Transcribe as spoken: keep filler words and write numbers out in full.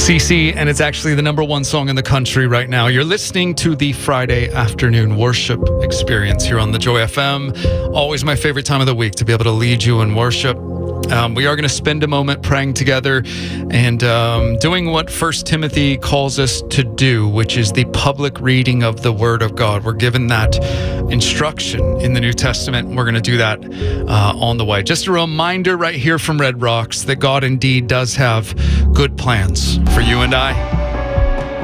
C C, and it's actually the number one song in the country right now. You're listening to the Friday afternoon worship experience here on the Joy F M. Always my favorite time of the week to be able to lead you in worship. Um, we are going to spend a moment praying together and um, doing what First Timothy calls us to do, which is the public reading of the Word of God. We're given that instruction in the New Testament. We're going to do that uh, on the way. Just a reminder right here from Red Rocks that God indeed does have good plans for you and I.